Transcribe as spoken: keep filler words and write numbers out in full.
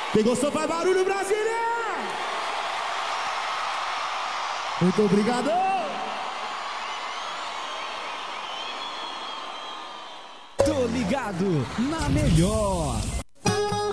Quem gostou faz barulho, Brasília! Muito obrigado! Tô ligado na melhor.